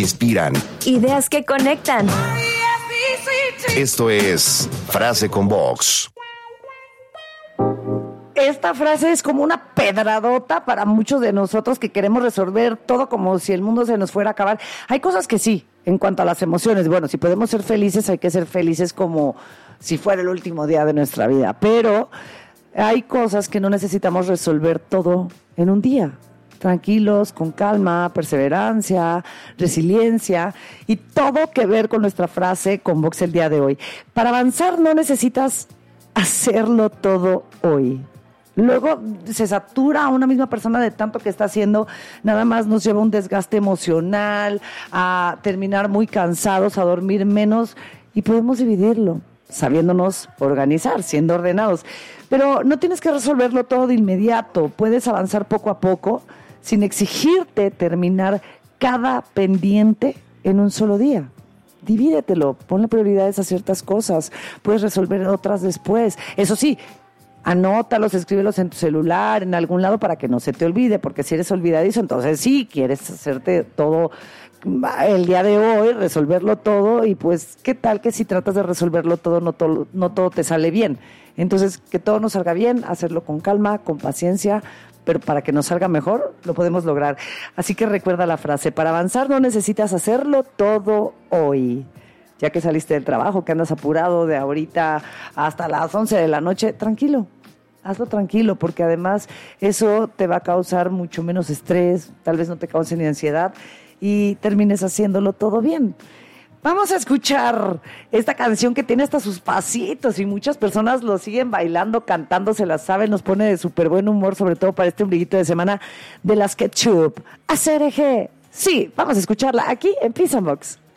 que inspiran. Ideas que conectan. Esto es Frase con Vox. Esta frase es como una pedradota para muchos de nosotros que queremos resolver todo como si el mundo se nos fuera a acabar. Hay cosas que sí, en cuanto a las emociones. Bueno, si podemos ser felices, hay que ser felices como si fuera el último día de nuestra vida. Pero hay cosas que no necesitamos resolver todo en un día. Tranquilos, con calma, perseverancia, resiliencia y todo que ver con nuestra frase con Vox el día de hoy. Para avanzar no necesitas hacerlo todo hoy. Luego se satura a una misma persona de tanto que está haciendo, nada más nos lleva a un desgaste emocional, a terminar muy cansados, a dormir menos, y podemos dividirlo, sabiéndonos organizar, siendo ordenados. Pero no tienes que resolverlo todo de inmediato, puedes avanzar poco a poco, sin exigirte terminar cada pendiente en un solo día. Divídetelo, ponle prioridades a ciertas cosas, puedes resolver otras después. Eso sí, anótalos, escríbelos en tu celular, en algún lado para que no se te olvide, porque si eres olvidadizo, entonces sí, quieres hacerte todo el día de hoy, resolverlo todo, y pues, ¿qué tal que si tratas de resolverlo todo, no todo te sale bien? Entonces, que todo nos salga bien, hacerlo con calma, con paciencia, pero para que nos salga mejor, lo podemos lograr. Así que recuerda la frase, para avanzar no necesitas hacerlo todo hoy. Ya que saliste del trabajo, que andas apurado de ahorita hasta las 11 de la noche, tranquilo, hazlo tranquilo, porque además eso te va a causar mucho menos estrés, tal vez no te cause ni ansiedad y termines haciéndolo todo bien. Vamos a escuchar esta canción que tiene hasta sus pasitos y muchas personas lo siguen bailando, cantando, se la saben, nos pone de súper buen humor, sobre todo para este ombliguito de semana de las Ketchup. ACRG. Sí, vamos a escucharla aquí en Pizza Box.